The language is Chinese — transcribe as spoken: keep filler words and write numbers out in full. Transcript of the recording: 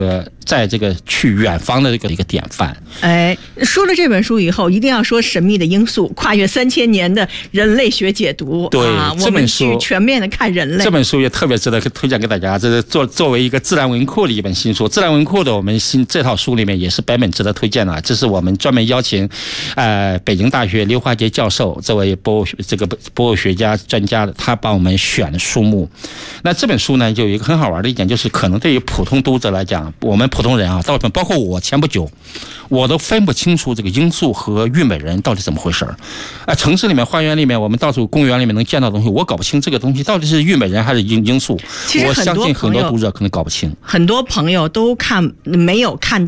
呃，在这个去远方的这个一个典范。 哎，说了这本书以后，一定要说神秘的因素，跨越三千年的人类学解读。 对， 啊、 这本书我们去全面的看人类。 这本书也特别值得推荐给大家。这是作作为一个自然文库的一本新书，自然文库的我们新这套书里面也是百本值得推荐的。这是我们专门邀请，呃，北京大学刘华杰教授这位博物这个博物学家专家，他帮我们选的书目。那这本书呢，就有一个很好玩的一点，就是可能对于普通读者来讲，我们普通人啊，到包括我前不久，我都分不清楚这个罂粟和虞美人到底怎么回事儿。啊，城市里面、花园里面，我们到处公园里面能见到的东西，我搞不清这个东西到底是虞美人还是罂罂粟。我相信很多读者可能搞不清。 很多朋友都看没有看到。